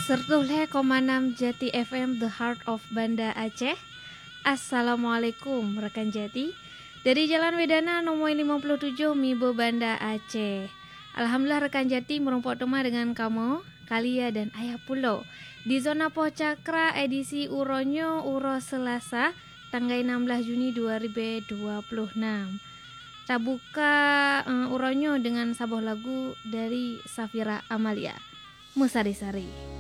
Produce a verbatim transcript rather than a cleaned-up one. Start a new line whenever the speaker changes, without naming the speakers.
Sertulhe koma enam Jati F M, The Heart of Banda Aceh. Assalamualaikum rekan Jati. Dari Jalan Wedana nomor lima puluh tujuh Mibo Banda Aceh. Alhamdulillah rekan Jati merumpok tema dengan kamu, Kalia dan Ayah Pulau di zona Pocakra edisi Uronyo Uro Selasa tanggal enam belas Juni dua ribu dua puluh enam. Kita buka uh, Uronyo dengan sebuah lagu dari Safira Amalia, Musari-sari.